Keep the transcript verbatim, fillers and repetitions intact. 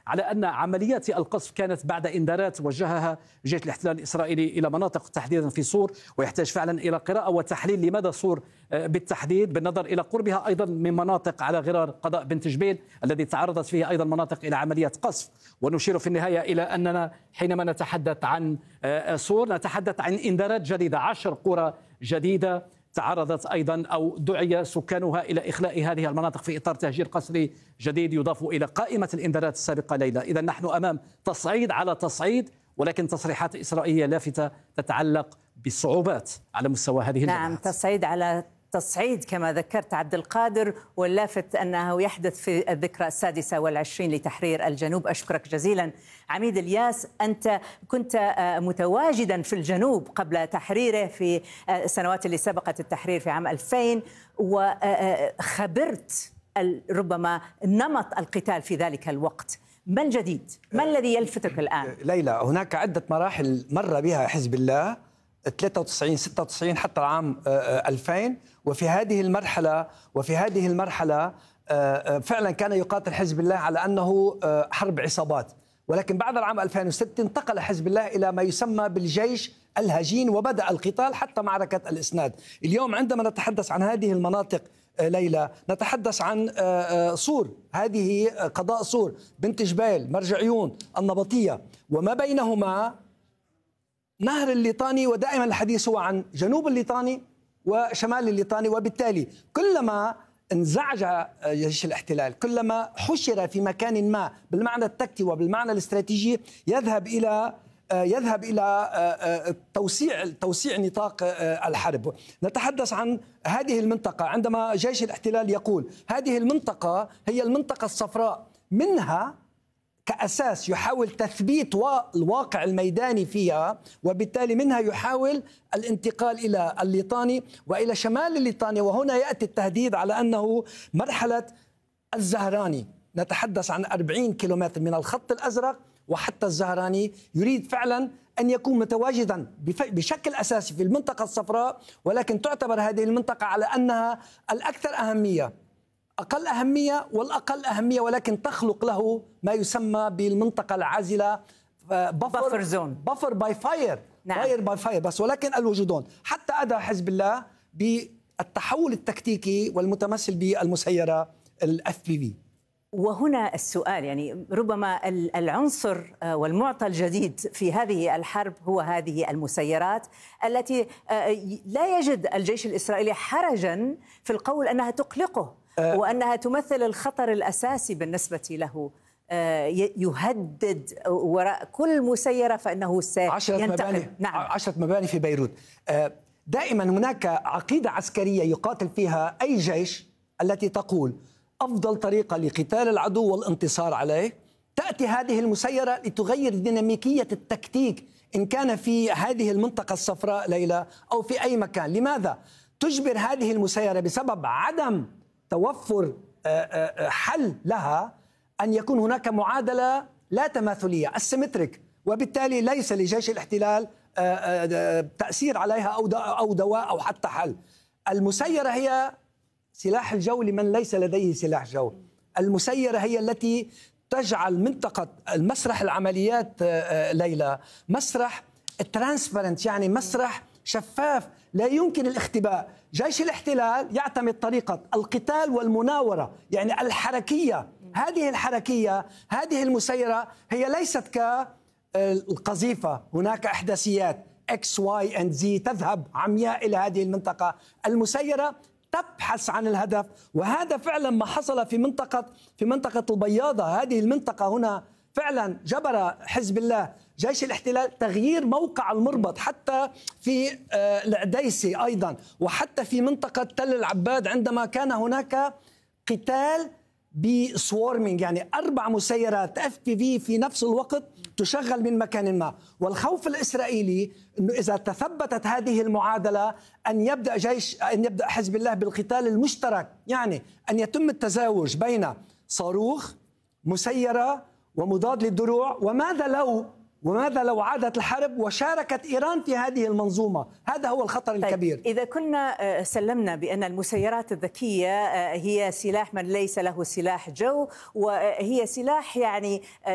على أن عمليات القصف كانت بعد إنذارات وجهها جيش الاحتلال الإسرائيلي إلى مناطق تحديدا في صور، ويحتاج فعلا إلى قراءة وتحليل لماذا صور بالتحديد، بالنظر إلى قربها أيضا من مناطق على غرار قضاء بنت جبيل الذي تعرضت فيه أيضا مناطق إلى عمليات قصف. ونشير في النهاية إلى أننا حينما نتحدث عن صور نتحدث عن إنذارات جديدة، عشر قرى جديدة تعرضت أيضا أو دعي سكانها إلى إخلاء هذه المناطق في إطار تهجير قسري جديد يضاف إلى قائمة الإنذارات السابقة ليلى. إذا نحن أمام تصعيد على تصعيد، ولكن تصريحات إسرائيلية لافتة تتعلق بالصعوبات على مستوى هذه الجماعات. نعم، تصعيد على تصعيد كما ذكرت عبد القادر، واللافت أنه يحدث في الذكرى السادسة والعشرين لتحرير الجنوب. أشكرك جزيلا عميد الياس، أنت كنت متواجدا في الجنوب قبل تحريره في السنوات اللي سبقت التحرير في عام ألفين، وخبرت ربما نمط القتال في ذلك الوقت. ما الجديد؟ ما الذي يلفتك الآن؟ ليلى، هناك عدة مراحل مر بها حزب الله، ثلاثة وتسعين ستة وتسعين حتى العام ألفين، وفي هذه المرحلة وفي هذه المرحلة فعلا كان يقاتل حزب الله على أنه حرب عصابات، ولكن بعد العام ألفين وستة انتقل حزب الله إلى ما يسمى بالجيش الهجين، وبدأ القتال حتى معركة الإسناد. اليوم عندما نتحدث عن هذه المناطق ليلى نتحدث عن صور، هذه قضاء صور، بنت جبيل، مرج عيون، النبطية، وما بينهما نهر الليطاني، ودائما الحديث هو عن جنوب الليطاني وشمال الليطاني. وبالتالي كلما انزعج جيش الاحتلال، كلما حشر في مكان ما بالمعنى التكتي وبالمعنى الاستراتيجي، يذهب إلى يذهب إلى توسيع توسيع نطاق الحرب. نتحدث عن هذه المنطقة عندما جيش الاحتلال يقول هذه المنطقة هي المنطقة الصفراء، منها كأساس يحاول تثبيت الواقع الميداني فيها، وبالتالي منها يحاول الانتقال إلى الليطاني وإلى شمال الليطاني. وهنا يأتي التهديد على أنه مرحلة الزهراني، نتحدث عن أربعين كيلومتر من الخط الأزرق وحتى الزهراني، يريد فعلا أن يكون متواجدا بشكل أساسي في المنطقة الصفراء، ولكن تعتبر هذه المنطقة على أنها الأكثر أهمية، أقل أهمية والأقل أهمية، ولكن تخلق له ما يسمى بالمنطقة العازلة، بفر زون، بفر باي فاير، فاير باي فاير بس، ولكن الوجودون. حتى أدى حزب الله بالتحول التكتيكي والمتمثل بالمسيرة الاف بي في. وهنا السؤال، يعني ربما العنصر والمعطى الجديد في هذه الحرب هو هذه المسيرات التي لا يجد الجيش الإسرائيلي حرجا في القول أنها تقلقه وأنها تمثل الخطر الأساسي بالنسبة له، يهدد وراء كل مسيرة فإنه سينتقل. نعم. عشرة مباني في بيروت. دائما هناك عقيدة عسكرية يقاتل فيها أي جيش التي تقول أفضل طريقة لقتال العدو والانتصار عليه، تأتي هذه المسيرة لتغير ديناميكية التكتيك إن كان في هذه المنطقة الصفراء ليلى أو في أي مكان. لماذا؟ تجبر هذه المسيرة بسبب عدم توفر حل لها أن يكون هناك معادلة لا تماثلية، السيمتريك، وبالتالي ليس لجيش الاحتلال تأثير عليها أو دواء أو حتى حل. المسيرة هي سلاح الجو لمن ليس لديه سلاح جو. المسيرة هي التي تجعل منطقة المسرح العمليات ليلى مسرح ترانسبرنت، يعني مسرح شفاف لا يمكن الاختباء. جيش الاحتلال يعتمد طريقة القتال والمناورة، يعني الحركية. هذه الحركية، هذه المسيرة هي ليست كالقذيفة، هناك إحداثيات إكس واي أند زي تذهب عمياء إلى هذه المنطقة. المسيرة تبحث عن الهدف، وهذا فعلا ما حصل في منطقة في منطقة البياضة. هذه المنطقة هنا فعلا جبر حزب الله جيش الاحتلال تغيير موقع المربط، حتى في العديسي أيضا، وحتى في منطقة تل العباد عندما كان هناك قتال بسوارمينج، يعني أربع مسيرات اف بي في في نفس الوقت تشغل من مكان ما. والخوف الإسرائيلي أنه إذا تثبتت هذه المعادلة أن يبدأ جيش أن يبدأ حزب الله بالقتال المشترك، يعني أن يتم التزاوج بين صاروخ، مسيرة، ومضاد للدروع. وماذا لو وماذا لو عادت الحرب وشاركت إيران في هذه المنظومة؟ هذا هو الخطر طيب الكبير. إذا كنا سلمنا بأن المسيرات الذكية هي سلاح من ليس له سلاح جو، وهي سلاح يعني